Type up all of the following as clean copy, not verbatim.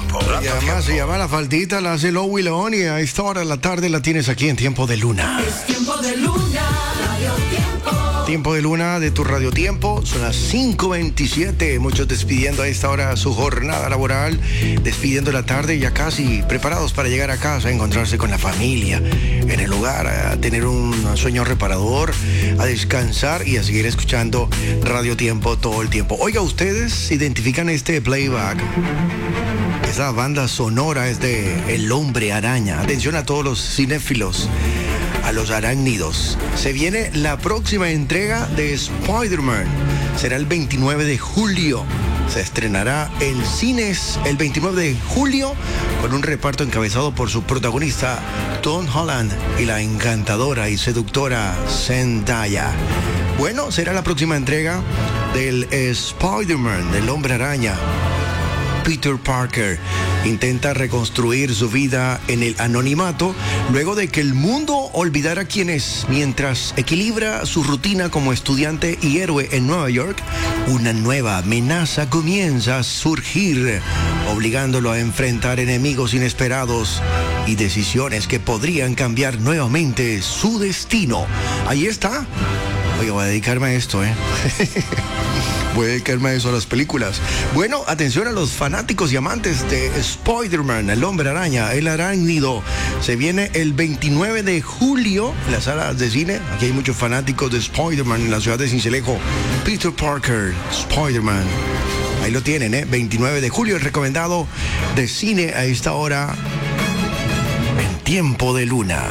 Tiempo. Se llama La Faldita, la hace Lowy León y a esta hora de la tarde la tienes aquí en Tiempo de Luna. Es Tiempo de Luna, Radio Tiempo. Tiempo de Luna de tu Radio Tiempo, son las 5:27, muchos despidiendo a esta hora su jornada laboral, despidiendo la tarde, ya casi preparados para llegar a casa, a encontrarse con la familia, en el hogar, a tener un sueño reparador, a descansar y a seguir escuchando Radio Tiempo todo el tiempo. Oiga, ¿ustedes identifican este playback? Esa banda sonora es de El Hombre Araña. Atención a todos los cinéfilos, a los arácnidos. Se viene la próxima entrega de Spider-Man. Será el 29 de julio. Se estrenará en cines el 29 de julio con un reparto encabezado por su protagonista Tom Holland y la encantadora y seductora Zendaya. Bueno, será la próxima entrega del Spider-Man, del Hombre Araña. Peter Parker intenta reconstruir su vida en el anonimato luego de que el mundo olvidara quién es. Mientras equilibra su rutina como estudiante y héroe en Nueva York, una nueva amenaza comienza a surgir, obligándolo a enfrentar enemigos inesperados y decisiones que podrían cambiar nuevamente su destino. Ahí está. Oye, voy a dedicarme a esto, Voy a dedicarme a eso, a las películas. Bueno, atención a los fanáticos y amantes de Spider-Man, el Hombre Araña, el arácnido. Se viene el 29 de julio en las salas de cine. Aquí hay muchos fanáticos de Spider-Man en la ciudad de Sincelejo. Peter Parker, Spider-Man. Ahí lo tienen, 29 de julio, el recomendado de cine a esta hora en Tiempo de Luna.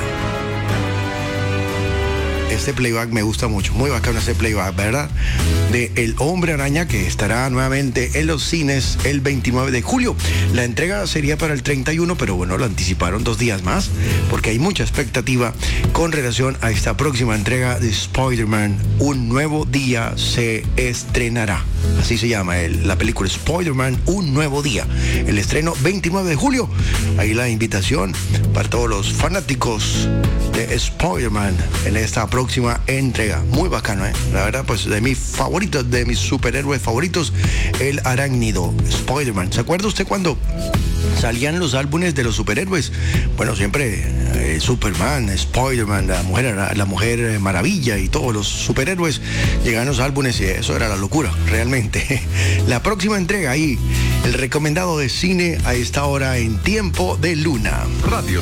Este playback me gusta mucho, muy bacano este playback, ¿verdad? De El Hombre Araña, que estará nuevamente en los cines el 29 de julio. La entrega sería para el 31, pero bueno, lo anticiparon 2 días más, porque hay mucha expectativa con relación a esta próxima entrega de Spider-Man. Un nuevo día se estrenará. Así se llama la película Spider-Man, Un Nuevo Día. El estreno 29 de julio. Ahí la invitación para todos los fanáticos de Spider-Man en esta próxima entrega. Muy bacano, La verdad, pues de mis favoritos, de mis superhéroes favoritos, el arácnido, Spider-Man. ¿Se acuerda usted cuando salían los álbumes de los superhéroes? Bueno, siempre Superman, Spider-Man, la mujer Maravilla y todos los superhéroes llegaban los álbumes y eso era la locura, realmente. La próxima entrega ahí, el recomendado de cine a esta hora en Tiempo de Luna. Radio